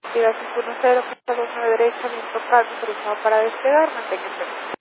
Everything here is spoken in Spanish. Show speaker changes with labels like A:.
A: Siga 510, pista 2 derecha, viento calmo, autorizado para despegar, manténgase.